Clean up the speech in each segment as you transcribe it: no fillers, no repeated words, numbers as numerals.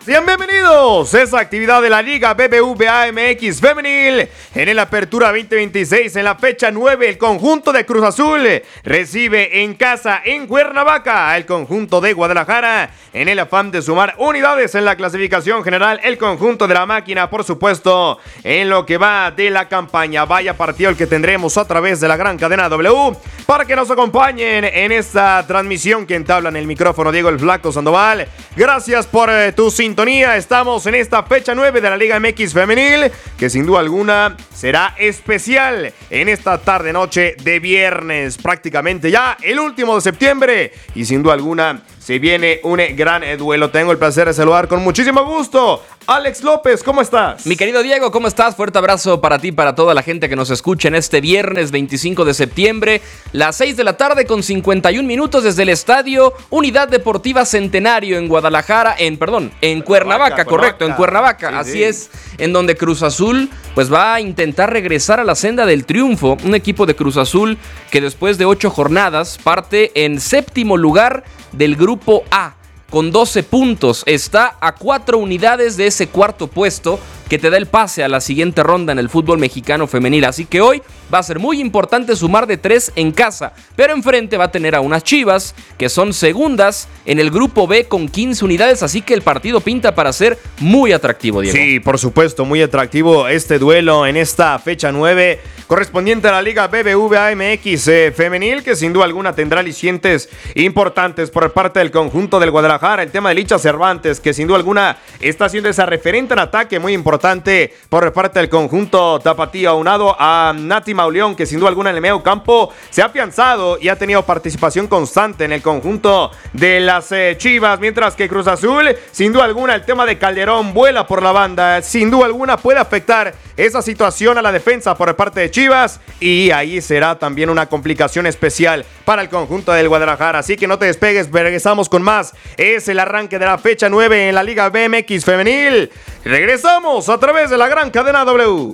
Sean bienvenidos a esa actividad de la Liga BBVA MX Femenil. En el Apertura 2026, en la fecha 9, el conjunto de Cruz Azul recibe en casa en Cuernavaca al conjunto de Guadalajara. En el afán de sumar unidades en la clasificación general, el conjunto de la máquina, por supuesto, en lo que va de la campaña. Vaya partido el que tendremos a través de la gran cadena W. Para que nos acompañen en esta transmisión, quien te habla en el micrófono, Diego el Flaco Sandoval. Gracias por tu sintonía. Estamos en esta fecha 9 de la Liga MX Femenil, que sin duda alguna será especial en esta tarde-noche de viernes. Prácticamente ya el último de septiembre y sin duda alguna se viene un gran duelo. Tengo el placer de saludar con muchísimo gusto Alex López, ¿cómo estás? Mi querido Diego, ¿cómo estás? Fuerte abrazo para ti y para toda la gente que nos escucha en este viernes 25 de septiembre, las 6 de la tarde con 51 minutos desde el estadio Unidad Deportiva Centenario en Guadalajara, en Cuernavaca, correcto, en Cuernavaca, sí, así sí. Es, en donde Cruz Azul pues va a intentar regresar a la senda del triunfo, un equipo de Cruz Azul que después de 8 jornadas parte en séptimo lugar del grupo A. Con 12 puntos, está a 4 unidades de ese cuarto puesto que te da el pase a la siguiente ronda en el fútbol mexicano femenil. Así que hoy va a ser muy importante sumar de 3 en casa, pero enfrente va a tener a unas Chivas que son segundas en el grupo B con 15 unidades, así que el partido pinta para ser muy atractivo, Diego. Sí, por supuesto, muy atractivo este duelo en esta fecha 9 correspondiente a la Liga BBVA MX Femenil, que sin duda alguna tendrá alicientes importantes por parte del conjunto del Guadalajara. El tema de Licha Cervantes, que sin duda alguna está siendo esa referente en ataque muy importante por parte del conjunto tapatío, aunado a Nati Mauleón, que sin duda alguna en el medio campo se ha afianzado y ha tenido participación constante en el conjunto de las Chivas, mientras que Cruz Azul, sin duda alguna, el tema de Calderón vuela por la banda, sin duda alguna puede afectar esa situación a la defensa por parte de Chivas, y ahí será también una complicación especial para el conjunto del Guadalajara. Así que no te despegues, regresamos con más. Es el arranque de la fecha 9 en la Liga BMX Femenil. Regresamos a través de la gran cadena W.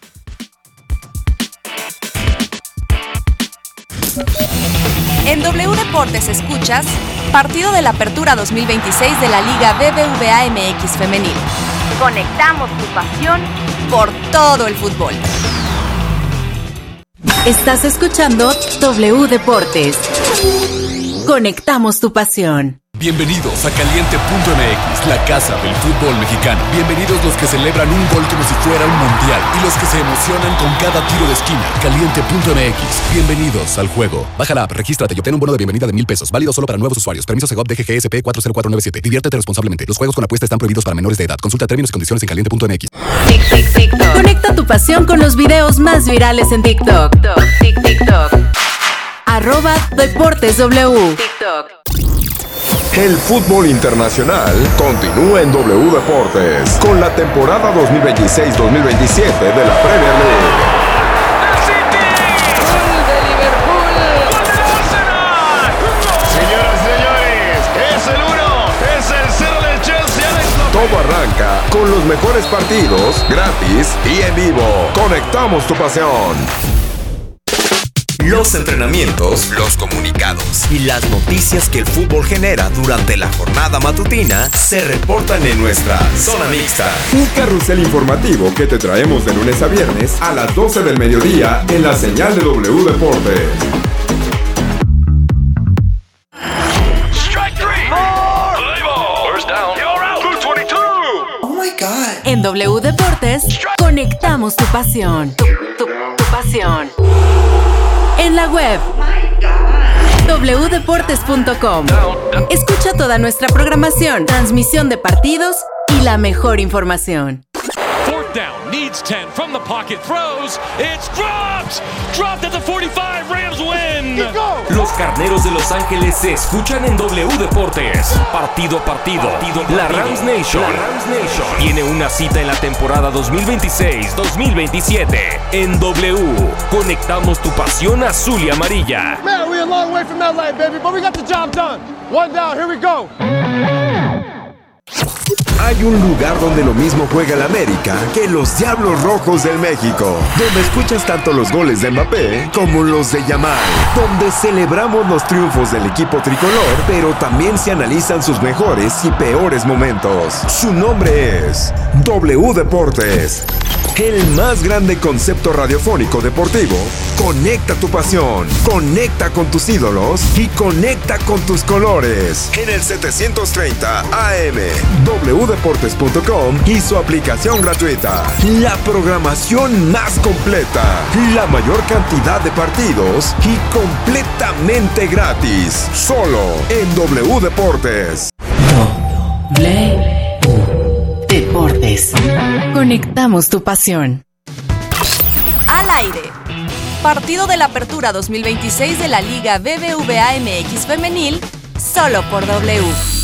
En W Deportes escuchas partido de la Apertura 2026 de la Liga BBVA MX Femenil. Conectamos tu pasión por todo el fútbol. Estás escuchando W Deportes. Conectamos tu pasión. Bienvenidos a Caliente.mx, la casa del fútbol mexicano. Bienvenidos los que celebran un gol como si fuera un mundial y los que se emocionan con cada tiro de esquina. Caliente.mx, bienvenidos al juego. Baja la app, regístrate y obtén un bono de bienvenida de $1,000. Válido solo para nuevos usuarios. Permiso Segov DGGSP 40497. Diviértete responsablemente. Los juegos con apuesta están prohibidos para menores de edad. Consulta términos y condiciones en Caliente.mx. Conecta tu pasión con los videos más virales en TikTok. TikTok. @DeportesW. TikTok. El fútbol internacional continúa en W Deportes con la temporada 2026-2027 de la Premier League. Señoras y señores, es el 1, es el 0 del Chelsea. Todo arranca con los mejores partidos, gratis y en vivo. Conectamos tu pasión. Los entrenamientos, los comunicados y las noticias que el fútbol genera durante la jornada matutina se reportan en nuestra Zona Mixta. Un carrusel informativo que te traemos de lunes a viernes a las 12 del mediodía en la señal de W Deportes. En W Deportes, conectamos tu pasión. Tu pasión. En la web wdeportes.com. Escucha toda nuestra programación, transmisión de partidos y la mejor información. Fourth down, needs 10 from the pocket, throws, it's dropped at the 45, Rams win. Los Carneros de Los Ángeles se escuchan en W Deportes. Partido a partido. La Rams Nation tiene una cita en la temporada 2026-2027. En W, conectamos tu pasión azul y amarilla. Man, we're a long way from LA, baby, but we got the job done. One down, here we go. hay un lugar donde lo mismo juega el América que los Diablos Rojos del México, donde escuchas tanto los goles de Mbappé como los de Yamal, donde celebramos los triunfos del equipo tricolor, pero también se analizan sus mejores y peores momentos. Su nombre es W Deportes, el más grande concepto radiofónico deportivo. Conecta tu pasión, conecta con tus ídolos y conecta con tus colores. En el 730 AM, wdeportes.com y su aplicación gratuita. La programación más completa, la mayor cantidad de partidos y completamente gratis. Solo en W Deportes. W Deportes. Conectamos tu pasión. Al aire. Partido de la Apertura 2026 de la Liga BBVA MX Femenil, solo por W.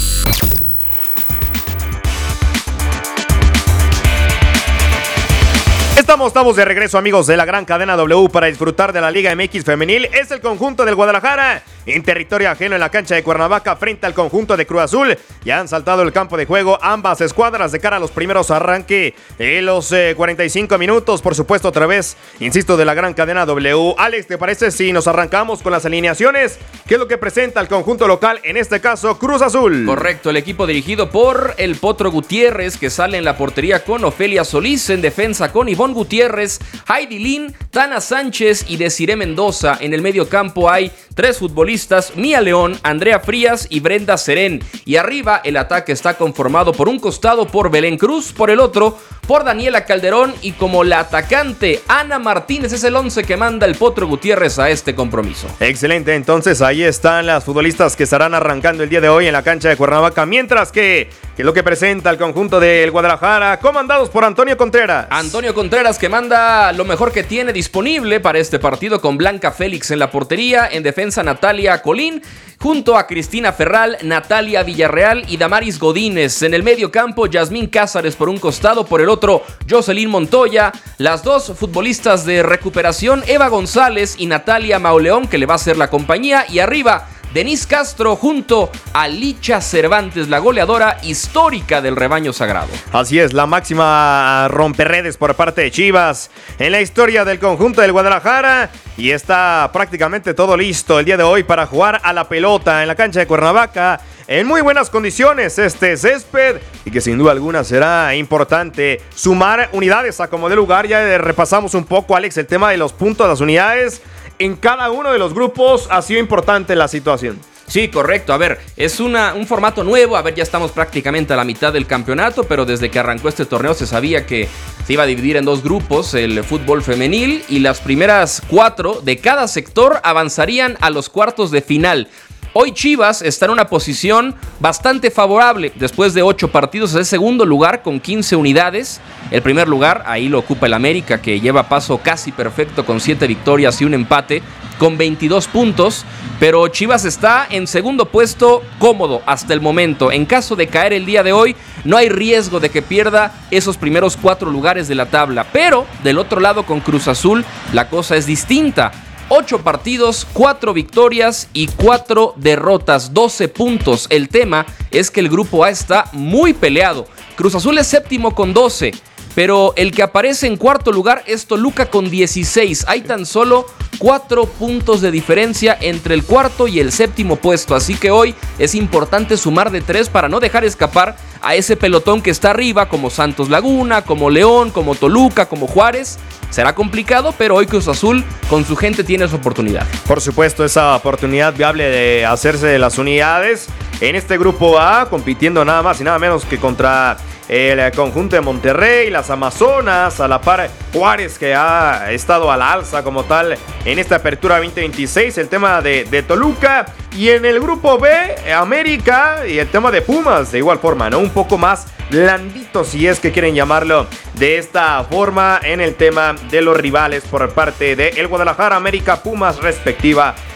Estamos de regreso, amigos de la gran cadena W, para disfrutar de la Liga MX Femenil. Es el conjunto del Guadalajara en territorio ajeno en la cancha de Cuernavaca frente al conjunto de Cruz Azul. Ya han saltado el campo de juego ambas escuadras de cara a los primeros arranques en los 45 minutos. Por supuesto, otra vez, insisto, de la gran cadena W. Alex, ¿te parece si nos arrancamos con las alineaciones? ¿Qué es lo que presenta el conjunto local, en este caso Cruz Azul? Correcto, el equipo dirigido por el Potro Gutiérrez, que sale en la portería con Ofelia Solís, en defensa con Ivonne Gutiérrez, Heidi Lin, Tana Sánchez y Desiree Mendoza. En el medio campo hay 3 futbolistas: Mía León, Andrea Frías y Brenda Serén. Y arriba el ataque está conformado por un costado por Belén Cruz, por el otro por Daniela Calderón, y como la atacante Ana Martínez. Es el 11 que manda el Potro Gutiérrez a este compromiso. Excelente, entonces ahí están las futbolistas que estarán arrancando el día de hoy en la cancha de Cuernavaca, mientras que es lo que presenta el conjunto del Guadalajara, comandados por Antonio Contreras. Antonio Contreras, que manda lo mejor que tiene disponible para este partido, con Blanca Félix en la portería, en defensa Natalia Colín, junto a Cristina Ferral, Natalia Villarreal y Damaris Godínez. En el medio campo, Yasmín Cázares por un costado, por el otro Jocelyn Montoya. Las dos futbolistas de recuperación, Eva González y Natalia Mauleón, que le va a hacer la compañía. Y arriba, Denise Castro junto a Licha Cervantes, la goleadora histórica del rebaño sagrado. Así es, la máxima romperredes por parte de Chivas en la historia del conjunto del Guadalajara. Y está prácticamente todo listo el día de hoy para jugar a la pelota en la cancha de Cuernavaca. En muy buenas condiciones este césped, y que sin duda alguna será importante sumar unidades a como de lugar. Ya repasamos un poco, Alex, el tema de los puntos de las unidades. En cada uno de los grupos ha sido importante la situación. Sí, correcto. A ver, es un formato nuevo. A ver, ya estamos prácticamente a la mitad del campeonato, pero desde que arrancó este torneo se sabía que se iba a dividir en 2 grupos, el fútbol femenil, y las primeras 4 de cada sector avanzarían a los cuartos de final. Hoy Chivas está en una posición bastante favorable. Después de 8 partidos, es el segundo lugar con 15 unidades. El primer lugar, ahí lo ocupa el América, que lleva paso casi perfecto con 7 victorias y un empate, con 22 puntos. Pero Chivas está en segundo puesto cómodo hasta el momento. En caso de caer el día de hoy, no hay riesgo de que pierda esos primeros 4 lugares de la tabla. Pero del otro lado, con Cruz Azul, la cosa es distinta. 8 partidos, 4 victorias y 4 derrotas, 12 puntos. El tema es que el grupo A está muy peleado. Cruz Azul es séptimo con 12, pero el que aparece en cuarto lugar es Toluca con 16. Hay tan solo 4 puntos de diferencia entre el cuarto y el séptimo puesto, así que hoy es importante sumar de 3 para no dejar escapar a ese pelotón que está arriba, como Santos Laguna, como León, como Toluca, como Juárez. Será complicado, pero hoy Cruz Azul con su gente tiene su oportunidad. Por supuesto, esa oportunidad viable de hacerse de las unidades en este grupo A, compitiendo nada más y nada menos que contra el conjunto de Monterrey, las Amazonas, a la par Juárez, que ha estado a la alza como tal en esta apertura 2026, el tema de Toluca, y en el grupo B, América y el tema de Pumas, de igual forma, ¿no? Un poco más blandito, si es que quieren llamarlo de esta forma, en el tema de los rivales por parte de el Guadalajara, América, Pumas, respectivamente.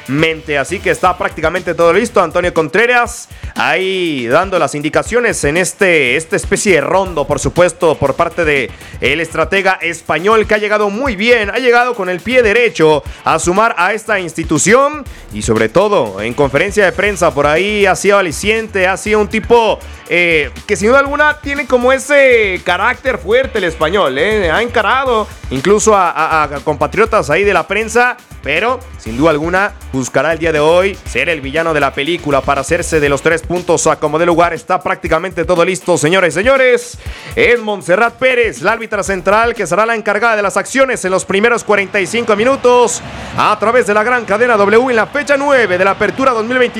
mente. Así que está prácticamente todo listo. Antonio Contreras ahí dando las indicaciones en esta especie de rondo, por supuesto, por parte de el estratega español, que ha llegado muy bien, ha llegado con el pie derecho a sumar a esta institución, y sobre todo en conferencia de prensa por ahí ha sido aliciente, ha sido un tipo que sin duda alguna tiene como ese carácter fuerte el español, ha encarado incluso a compatriotas ahí de la prensa, pero sin duda alguna buscará el día de hoy ser el villano de la película para hacerse de los 3 puntos a como de lugar. Está prácticamente todo listo, señores y señores. Es Montserrat Pérez, la árbitra central, que será la encargada de las acciones en los primeros 45 minutos a través de la gran cadena W en la fecha 9 de la apertura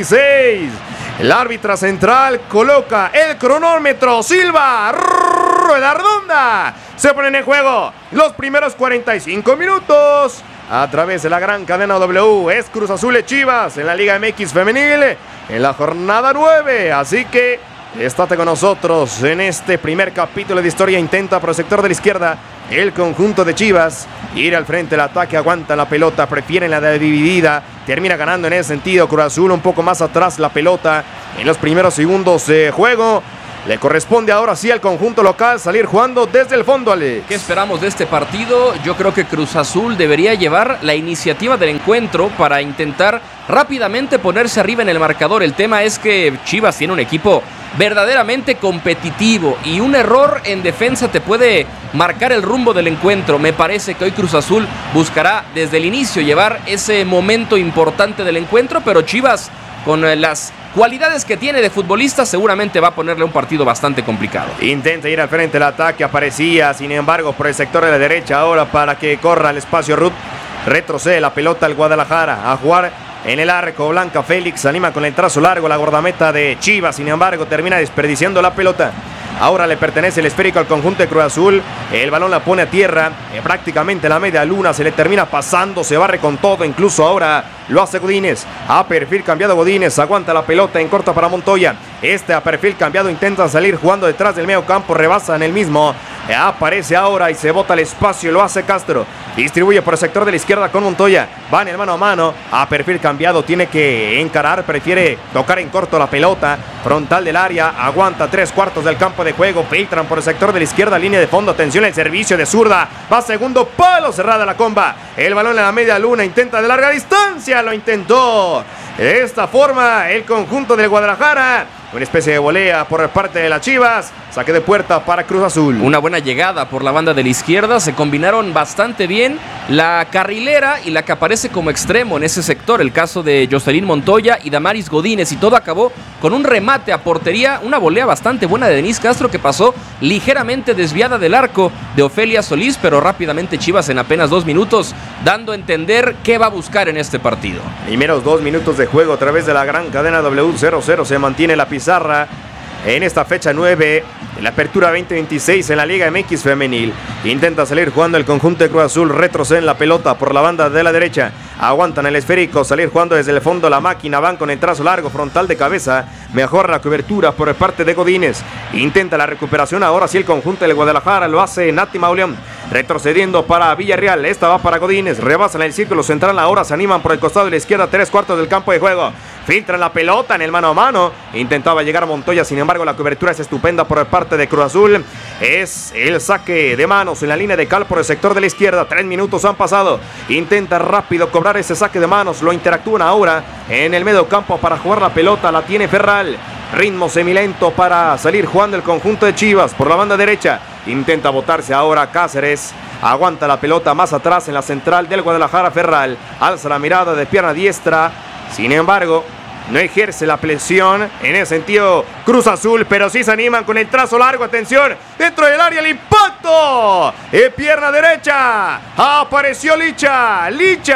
2026. La árbitra central coloca el cronómetro, silba, rueda redonda. Se ponen en juego los primeros 45 minutos. A través de la gran cadena W, es Cruz Azul Chivas en la Liga MX Femenil en la jornada 9. Así que estate con nosotros en este primer capítulo de historia. Intenta por el sector de la izquierda el conjunto de Chivas ir al frente del ataque, aguanta la pelota, prefieren la dividida, termina ganando en ese sentido. Cruz Azul un poco más atrás la pelota en los primeros segundos de juego. Le corresponde ahora sí al conjunto local salir jugando desde el fondo, Alex. ¿Qué esperamos de este partido? Yo creo que Cruz Azul debería llevar la iniciativa del encuentro para intentar rápidamente ponerse arriba en el marcador. El tema es que Chivas tiene un equipo verdaderamente competitivo y un error en defensa te puede marcar el rumbo del encuentro. Me parece que hoy Cruz Azul buscará desde el inicio llevar ese momento importante del encuentro, pero Chivas, con las cualidades que tiene de futbolista, seguramente va a ponerle un partido bastante complicado. Intenta ir al frente del ataque, aparecía, sin embargo, por el sector de la derecha ahora para que corra el espacio Ruth. Retrocede la pelota al Guadalajara a jugar en el arco. Blanca Félix anima con el trazo largo la guardameta de Chivas, sin embargo, termina desperdiciando la pelota. Ahora le pertenece el esférico al conjunto de Cruz Azul. El balón la pone a tierra. Prácticamente la media luna se le termina pasando. Se barre con todo. Incluso ahora lo hace Godínez. A perfil cambiado Godínez. Aguanta la pelota en corta para Montoya. A perfil cambiado intenta salir jugando detrás del medio campo. Rebasa en el mismo. Aparece ahora y se bota al espacio. Lo hace Castro. Distribuye por el sector de la izquierda con Montoya. Va en el mano a mano. A perfil cambiado. Tiene que encarar. Prefiere tocar en corto la pelota. Frontal del área. Aguanta 3/4 del campo de juego. Filtran por el sector de la izquierda. Línea de fondo. Atención el servicio de zurda. Va segundo palo. Cerrada la comba. El balón en la media luna. Intenta de larga distancia. Lo intentó. De esta forma el conjunto del Guadalajara. Una especie de volea por parte de las Chivas. Saque de puerta para Cruz Azul. Una buena llegada por la banda de la izquierda. Se combinaron bastante bien la carrilera y la que aparece como extremo en ese sector. El caso de Jocelyn Montoya y Damaris Godínez. Y todo acabó con un remate a portería. Una volea bastante buena de Denise Castro que pasó ligeramente desviada del arco de Ofelia Solís. Pero rápidamente Chivas en apenas 2 minutos dando a entender qué va a buscar en este partido. Primeros 2 minutos de juego a través de la gran cadena W00. Se mantiene la pizarra en esta fecha 9 en la apertura 2026 en la Liga MX Femenil. Intenta salir jugando el conjunto de Cruz Azul. Retroceden la pelota por la banda de la derecha. Aguantan el esférico. Salir jugando desde el fondo la máquina. Van con el trazo largo frontal de cabeza. Mejora la cobertura por parte de Godínez. Intenta la recuperación ahora sí el conjunto del Guadalajara. Lo hace Nati Mauleón. Retrocediendo para Villarreal. Esta va para Godínez. Rebasan el círculo central. Ahora se animan por el costado de la izquierda. 3/4 del campo de juego. Filtran la pelota en el mano a mano. Intentaba llegar a Montoya. Sin embargo, la cobertura es estupenda por parte de Cruz Azul. Es el saque de manos en la línea de cal por el sector de la izquierda. 3 minutos han pasado. Intenta rápido cobrar ese saque de manos. Lo interactúan ahora en el medio campo para jugar la pelota. La tiene Ferral. Ritmo semilento para salir jugando el conjunto de Chivas por la banda derecha. Intenta botarse ahora Cáceres. Aguanta la pelota más atrás en la central del Guadalajara. Ferral alza la mirada de pierna diestra. Sin embargo, no ejerce la presión en ese sentido Cruz Azul, pero sí se animan con el trazo largo. Atención, dentro del área el impacto. Pierna derecha. Apareció Licha.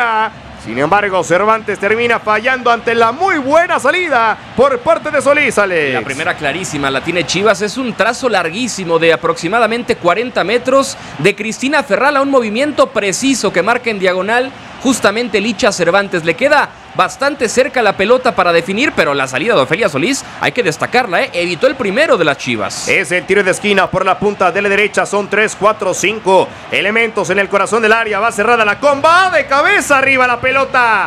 Sin embargo, Cervantes termina fallando ante la muy buena salida por parte de Solís, Alex. La primera clarísima la tiene Chivas. Es un trazo larguísimo de aproximadamente 40 metros de Cristina Ferral a un movimiento preciso que marca en diagonal justamente Licha Cervantes. Le queda bastante cerca la pelota para definir, pero la salida de Ofelia Solís hay que destacarla, evitó el primero de las Chivas. Es el tiro de esquina por la punta de la derecha. Son 3, 4, 5 elementos en el corazón del área. Va cerrada la comba de cabeza, arriba la pelota.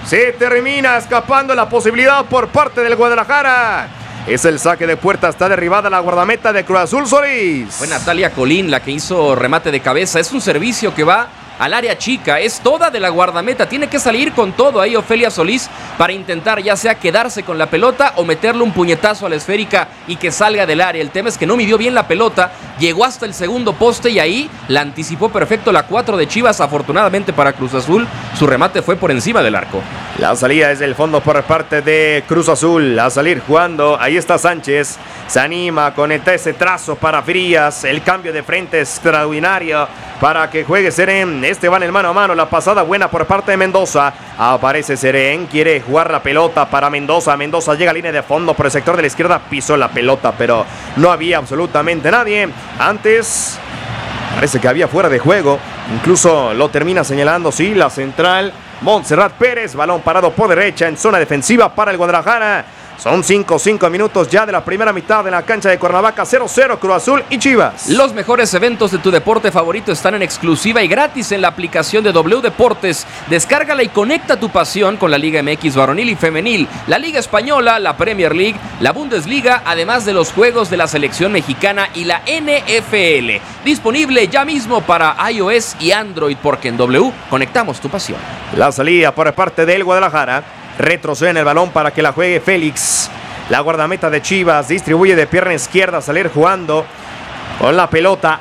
Se termina escapando la posibilidad por parte del Guadalajara. Es el saque de puerta, está derribada la guardameta de Cruz Azul, Solís. Fue Natalia Colín la que hizo remate de cabeza. Es un servicio que va al área chica, es toda de la guardameta. Tiene que salir con todo ahí Ofelia Solís para intentar ya sea quedarse con la pelota o meterle un puñetazo a la esférica y que salga del área. El tema es que no midió bien la pelota, llegó hasta el segundo poste y ahí la anticipó perfecto la 4 de Chivas. Afortunadamente para Cruz Azul, su remate fue por encima del arco. La salida es del fondo por parte de Cruz Azul. A salir jugando, ahí está Sánchez. Se anima, conecta ese trazo para Frías. El cambio de frente extraordinario para que juegue Serén. Este va en el mano a mano. La pasada buena por parte de Mendoza. Aparece Serén, quiere jugar la pelota para Mendoza. Mendoza llega a línea de fondo por el sector de la izquierda. Pisó la pelota, pero no había absolutamente nadie. Antes parece que había fuera de juego. Incluso lo termina señalando, sí, la central Montserrat Pérez. Balón parado por derecha en zona defensiva para el Guadalajara. Son 5 minutos ya de la primera mitad en la cancha de Cuernavaca. 0-0 Cruz Azul y Chivas. Los mejores eventos de tu deporte favorito están en exclusiva y gratis en la aplicación de W Deportes. Descárgala y conecta tu pasión con la Liga MX varonil y femenil, la Liga Española, la Premier League, la Bundesliga, además de los juegos de la selección mexicana y la NFL. Disponible ya mismo para iOS y Android, porque en W conectamos tu pasión. La salida por parte del Guadalajara. Retrocede en el balón para que la juegue Félix. La guardameta de Chivas distribuye de pierna izquierda, salir jugando con la pelota